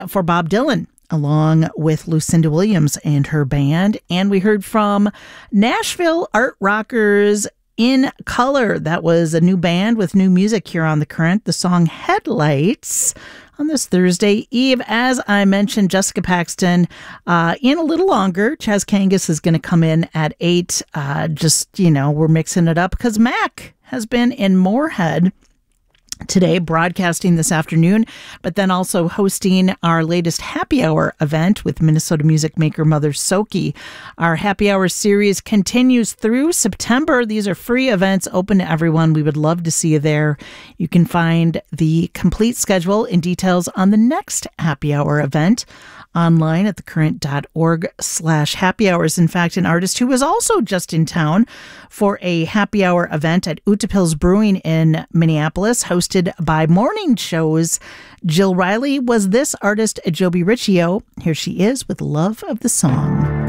for Bob Dylan, along with Lucinda Williams and her band. And we heard from Nashville art rockers In Color. That was a new band with new music here on The Current. The song Headlights on this Thursday Eve. As I mentioned, Jessica Paxton in a little longer. Chaz Kangas is going to come in at 8. We're mixing it up because Mac has been in Moorhead today, broadcasting this afternoon, but then also hosting our latest happy hour event with Minnesota music maker Mother Soki. Our happy hour series continues through September. These are free events open to everyone. We would love to see you there. You can find the complete schedule and details on the next happy hour event online at thecurrent.org/happy hours. In fact, an artist who was also just in town for a happy hour event at Utapils Brewing in Minneapolis, hosted by Morning Show's Jill Riley, was this artist, Joby Riccio. Here she is with Love of the Song.